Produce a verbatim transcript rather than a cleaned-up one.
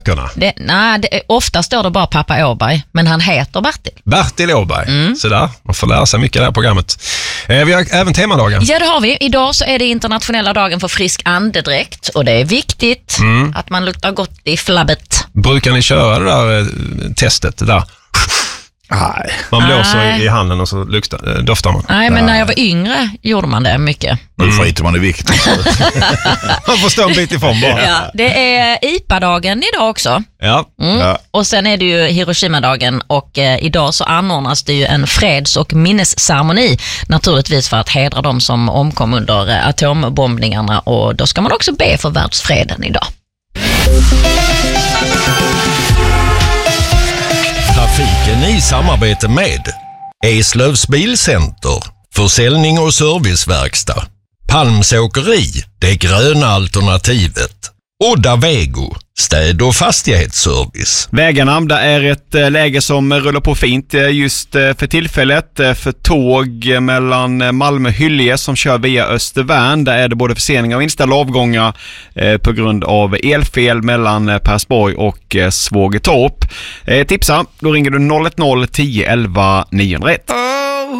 Det, nej, det, ofta står det bara pappa Åberg, men han heter Bertil. Bertil Åberg, mm. så där. Man får lära sig mycket i det här programmet. Eh, vi har även temadagen. Ja, det har vi. Idag så är det internationella dagen för frisk andedräkt och det är viktigt mm. att man luktar gott i flabbet. Brukar ni köra det där eh, testet där? Nej. Man blåser Nej. i handen och så luktar, doftar man. Nej, men Nej. när jag var yngre gjorde man det mycket. Nu mm. skiter man i vikt. Man får stå en bit ifrån bara. Ja, det är I P A-dagen idag också. Ja. Mm. ja. Och sen är det ju Hiroshima-dagen och eh, idag så anordnas det ju en freds- och minnesceremoni naturligtvis för att hedra de som omkom under eh, atombombningarna och då ska man också be för världsfreden idag. Trafiken i samarbete med Eslövs bilcenter, försäljning och serviceverkstad, Palmsåkeri, det gröna alternativet, Odda Vego, städ- och fastighetsservice. Vägarna, där är ett läge som rullar på fint just för tillfället. För tåg mellan Malmö och Hyllie som kör via Östervärn, där är det både förseningar och inställda avgångar på grund av elfel mellan Persborg och Svågertorp. Tipsa, då ringer du noll ett noll tio elva niohundraett.